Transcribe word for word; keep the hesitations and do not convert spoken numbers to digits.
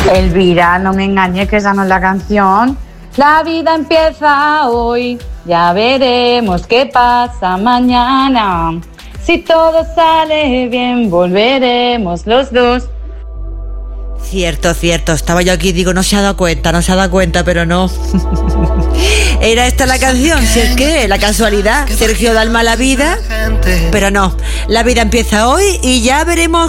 Elvira, no me engañes, que esa no es la canción. La vida empieza hoy, ya veremos qué pasa mañana. Si todo sale bien, volveremos los dos. Cierto, cierto. Estaba yo aquí, digo, no se ha dado cuenta, no se ha dado cuenta, pero no. Era esta la canción, si es que, la casualidad. Sergio Dalma, La vida, pero no. La vida empieza hoy y ya veremos